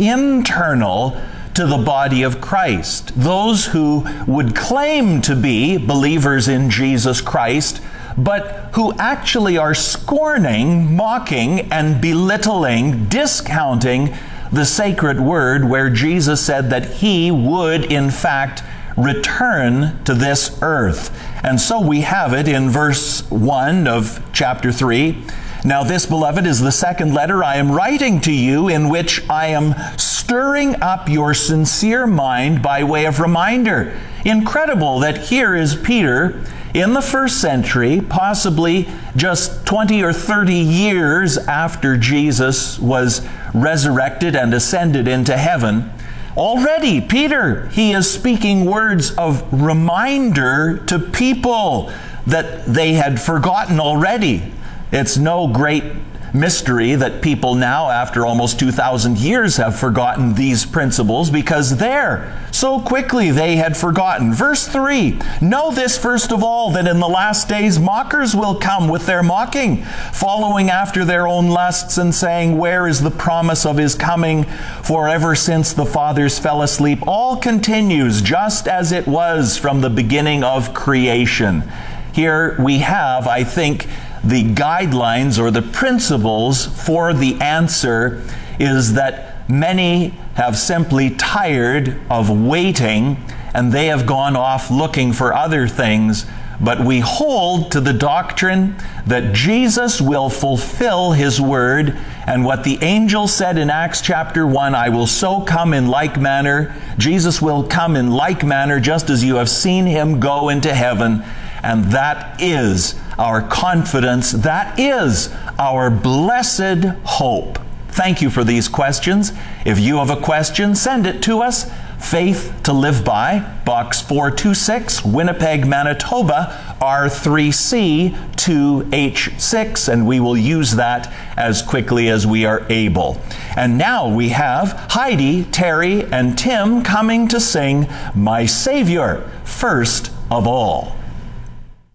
internal to the body of Christ. Those who would claim to be believers in Jesus Christ, but who actually are scorning, mocking, and belittling, discounting the sacred word where Jesus said that he would, in fact, return to this earth. And so we have it in verse 1 of chapter 3. Now this, beloved, is the second letter I am writing to you, in which I am stirring up your sincere mind by way of reminder. Incredible that here is Peter in the first century, possibly just 20 or 30 years after Jesus was resurrected and ascended into heaven. Already, Peter, he is speaking words of reminder to people that they had forgotten already. It's no great mystery that people now, after almost 2,000 years, have forgotten these principles, because so quickly they had forgotten. Verse 3, know this first of all, that in the last days mockers will come with their mocking, following after their own lusts, and saying, where is the promise of his coming? For ever since the fathers fell asleep, all continues just as it was from the beginning of creation. Here we have, I think, the guidelines or the principles for the answer is that many have simply tired of waiting, and they have gone off looking for other things. But we hold to the doctrine that Jesus will fulfill his word, and what the angel said in Acts chapter 1, I will so come in like manner. Jesus will come in like manner, just as you have seen him go into heaven. And that is our confidence. That is our blessed hope. Thank you for these questions. If you have a question, send it to us. Faith to Live By, Box 426, Winnipeg, Manitoba, R3C 2H6, and we will use that as quickly as we are able. And now we have Heidi, Terry, and Tim coming to sing My Savior, First of All.